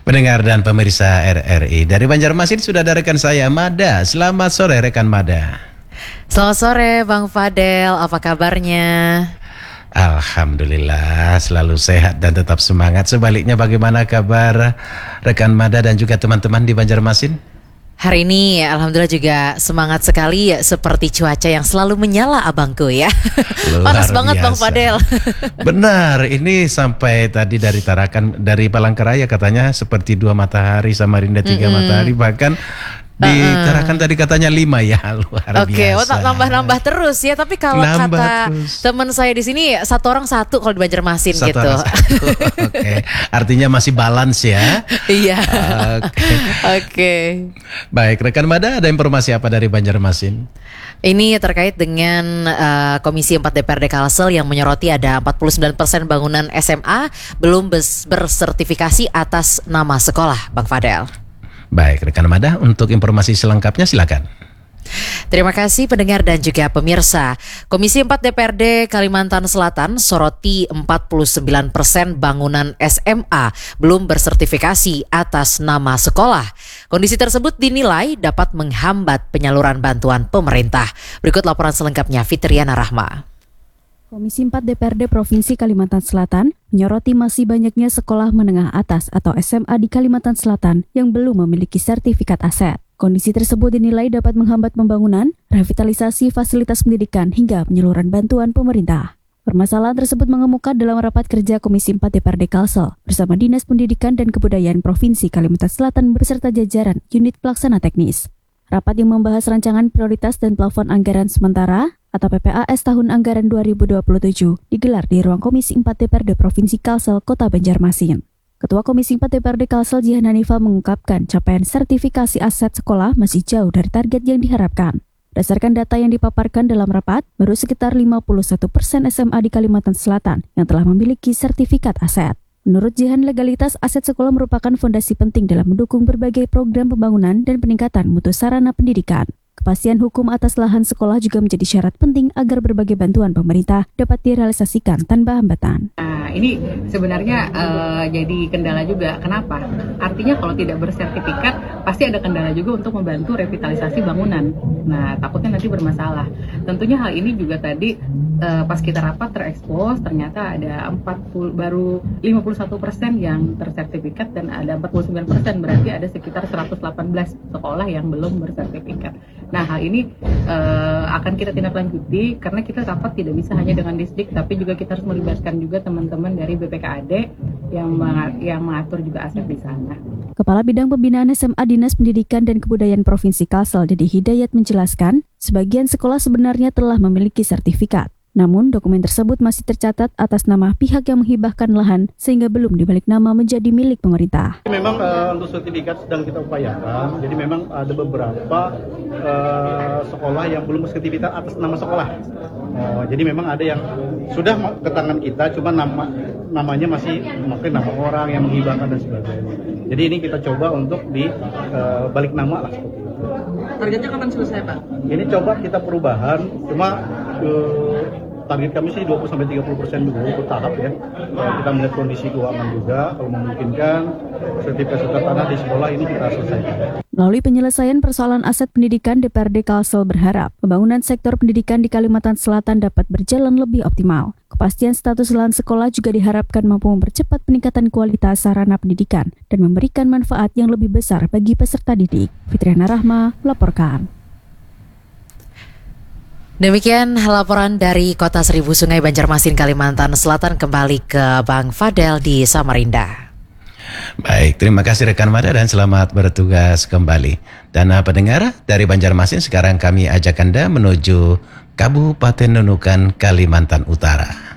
Pendengar dan pemirsa RRI, dari Banjarmasin sudah ada rekan saya Mada. Selamat sore rekan Mada. Selamat sore Bang Fadel, apa kabarnya? Alhamdulillah selalu sehat dan tetap semangat. Sebaliknya bagaimana kabar rekan Mada dan juga teman-teman di Banjarmasin? Hari ini alhamdulillah juga semangat sekali, seperti cuaca yang selalu menyala abangku ya. Panas banget Bang Fadel. Benar, ini sampai tadi dari Tarakan, dari Palangkaraya katanya seperti 2 matahari, Samarinda 3 matahari, bahkan di Tarakan tadi katanya 5 ya, luar biasa. Oke, nambah-nambah terus ya. Tapi kalau kata teman saya di sini, satu orang satu kalau di Banjarmasin gitu. Oke, artinya masih balance ya. Iya. Oke. Baik, rekan Mada, ada informasi apa dari Banjarmasin? Ini terkait dengan Komisi 4 DPRD Kalsel yang menyoroti ada 49% bangunan SMA belum bersertifikasi atas nama sekolah, Bang Fadel. Baik, rekan Mada, untuk informasi selengkapnya silakan. Terima kasih pendengar dan juga pemirsa. Komisi 4 DPRD Kalimantan Selatan soroti 49% bangunan SMA belum bersertifikasi atas nama sekolah. Kondisi tersebut dinilai dapat menghambat penyaluran bantuan pemerintah. Berikut laporan selengkapnya Fitriana Rahma. Komisi 4 DPRD Provinsi Kalimantan Selatan menyoroti masih banyaknya sekolah menengah atas atau SMA di Kalimantan Selatan yang belum memiliki sertifikat aset. Kondisi tersebut dinilai dapat menghambat pembangunan, revitalisasi fasilitas pendidikan hingga penyaluran bantuan pemerintah. Permasalahan tersebut mengemuka dalam rapat kerja Komisi 4 DPRD Kalsel bersama Dinas Pendidikan dan Kebudayaan Provinsi Kalimantan Selatan beserta jajaran unit pelaksana teknis. Rapat yang membahas rancangan prioritas dan plafon anggaran sementara atau PPAS tahun anggaran 2027 digelar di ruang Komisi 4 DPRD Provinsi Kalsel, Kota Banjarmasin. Ketua Komisi 4 DPRD Kalsel Jihan Hanifah mengungkapkan capaian sertifikasi aset sekolah masih jauh dari target yang diharapkan. Berdasarkan data yang dipaparkan dalam rapat, baru sekitar 51% SMA di Kalimantan Selatan yang telah memiliki sertifikat aset. Menurut Jihan, legalitas aset sekolah merupakan fondasi penting dalam mendukung berbagai program pembangunan dan peningkatan mutu sarana pendidikan. Kepastian hukum atas lahan sekolah juga menjadi syarat penting agar berbagai bantuan pemerintah dapat direalisasikan tanpa hambatan. Nah, ini sebenarnya jadi kendala juga. Kenapa? Artinya kalau tidak bersertifikat, pasti ada kendala juga untuk membantu revitalisasi bangunan. Nah, takutnya nanti bermasalah. Tentunya hal ini juga tadi pas kita rapat terekspos, ternyata ada baru 51% yang tersertifikat dan ada 49%, berarti ada sekitar 118 sekolah yang belum bersertifikat. Nah, hal ini akan kita tindak lanjuti karena kita rapat tidak bisa hanya dengan Disdik, tapi juga kita harus melibatkan juga teman-teman dari BPKAD yang mengatur juga aset di sana. Kepala Bidang Pembinaan SMA Dinas Pendidikan dan Kebudayaan Provinsi Kalsel, Dede Hidayat menjelaskan, sebagian sekolah sebenarnya telah memiliki sertifikat. Namun, dokumen tersebut masih tercatat atas nama pihak yang menghibahkan lahan sehingga belum dibalik nama menjadi milik pemerintah. Memang untuk sertifikat sedang kita upayakan, jadi memang ada beberapa sekolah yang belum bersertifikat atas nama sekolah. Jadi memang ada yang sudah ke tangan kita, cuma namanya masih mungkin nama orang yang menghibahkan dan sebagainya. Jadi ini kita coba untuk balik nama lah seperti itu. Targetnya kapan selesai, Pak? Ini coba kita perubahan, cuma target kami sih 20-30% dulu bertahap ya. Kita melihat kondisi keuangan juga, kalau memungkinkan sertifikat tanah di sekolah ini kita selesaikan. Melalui penyelesaian persoalan aset pendidikan, DPRD Kalsel berharap pembangunan sektor pendidikan di Kalimantan Selatan dapat berjalan lebih optimal. Kepastian status lahan sekolah juga diharapkan mampu mempercepat peningkatan kualitas sarana pendidikan dan memberikan manfaat yang lebih besar bagi peserta didik. Fitriana Rahma melaporkan. Demikian laporan dari Kota Seribu Sungai Banjarmasin, Kalimantan Selatan. Kembali ke Bang Fadel di Samarinda. Baik, terima kasih rekan Mada dan selamat bertugas kembali. Dan pendengar dari Banjarmasin, sekarang kami ajak Anda menuju Kabupaten Nunukan, Kalimantan Utara.